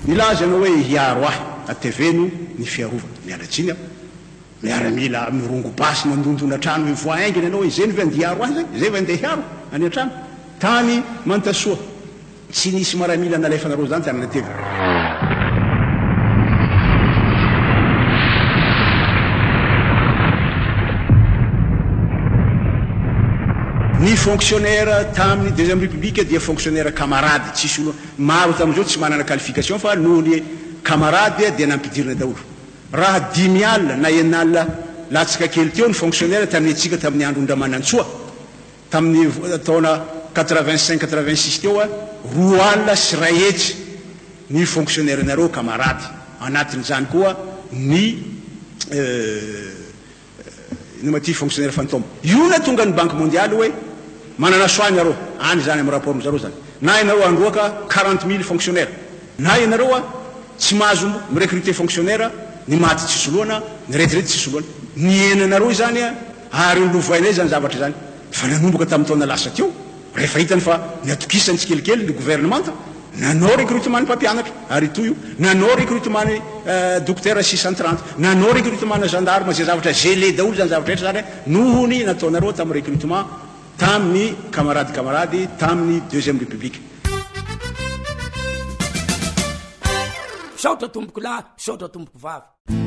nilazana hoe hiaro ahy ateveno ny fiarovana mialatsiny aho miaramila mirongobasy mandondona trano voainginy anao hoe zay ny vandiaro ahy zay zay vandeha hiaro any an-trano tany mantasoa tsy nisy maramila nalefanareo zany ty ananatevy ny fonctionnaire tamin'ny deuxième république dia fonctionnaire camarade tsisy olo maro tam'izao tsy manana qualification fa noho ny camarade dia nampidirina daholo raha 10 alina na enalina latsaka kely teo ny fonctionnaire tamin'ny atsika tamin'ny andro Ndramanantsoa tamin'ny taona 85-86 teo a 2 alina sy ray hetsy ny fonctionnaire nareo camarade anatin'izany koa ny maty fonctionnaire fantôme io na tonga ny banque mondiale hoe manana soany areo any zany amin'ny rapport zareo zany na ianareo androaka 40 000 fonctionnaire na ianareo a tsy mahazo mirecruter fonctionnaire ny maty tsisy loana ny retraite tsisy loana ny enanareo zany a ary lovainay zany zavatra zany fa nanomboka tamin'ny taona lasa teo rehefa hitany fa niatokisany tsikelikely ny gouvernementa nanao recrutement ny mpampianatra ary toy io nanao recrutement ny docteur 630 nanao recrutement na gendarme zay zavatra gelé daholo zany zavatra rehetra zany nohony nataonareo tamin'ny recrutement tamin'ny camarade tamin'ny deuxième république saotra tomboko lahy saotra tomboko vavy